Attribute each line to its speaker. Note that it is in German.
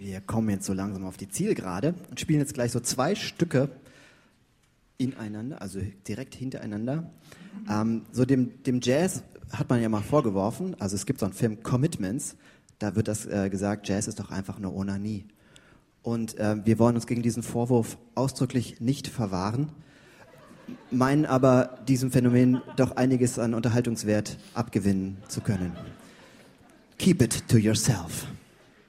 Speaker 1: Wir kommen jetzt so langsam auf die Zielgerade und spielen jetzt gleich so 2 Stücke ineinander, also direkt hintereinander. So dem Jazz hat man ja mal vorgeworfen, also es gibt so einen Film Commitments, da wird das gesagt, Jazz ist doch einfach nur Onanie. Und wir wollen uns gegen diesen Vorwurf ausdrücklich nicht verwahren, meinen aber, diesem Phänomen doch einiges an Unterhaltungswert abgewinnen zu können. Keep it to yourself.